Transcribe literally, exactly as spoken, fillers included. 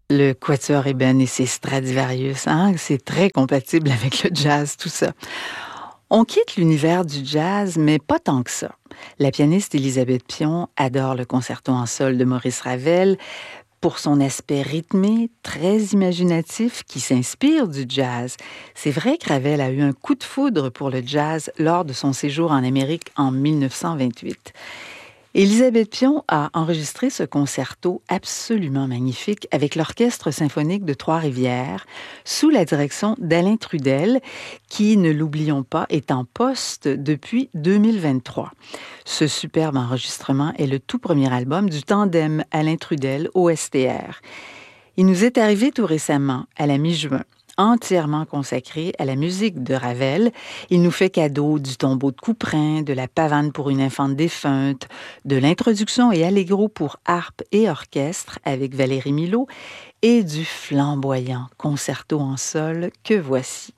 Le quatuor Eben et ses Stradivarius, hein, c'est très compatible avec le jazz, tout ça. On quitte l'univers du jazz, mais pas tant que ça. La pianiste Élisabeth Pion adore le concerto en sol de Maurice Ravel pour son aspect rythmé, très imaginatif, qui s'inspire du jazz. C'est vrai que Ravel a eu un coup de foudre pour le jazz lors de son séjour en Amérique en mille neuf cent vingt-huit. Élisabeth Pion a enregistré ce concerto absolument magnifique avec l'Orchestre symphonique de Trois-Rivières sous la direction d'Alain Trudel, qui, ne l'oublions pas, est en poste depuis deux mille vingt-trois. Ce superbe enregistrement est le tout premier album du tandem Alain Trudel-O S T R. Il nous est arrivé tout récemment, à la mi-juin, entièrement consacré à la musique de Ravel. Il nous fait cadeau du tombeau de Couperin, de la pavane pour une infante défunte, de l'introduction et allegro pour harpe et orchestre avec Valérie Milot et du flamboyant concerto en sol que voici.